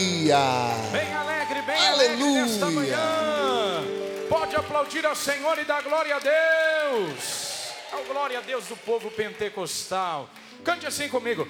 Bem alegre nesta manhã. Pode aplaudir ao Senhor e dar glória a Deus. Ao glória a Deus do povo pentecostal. Cante assim comigo.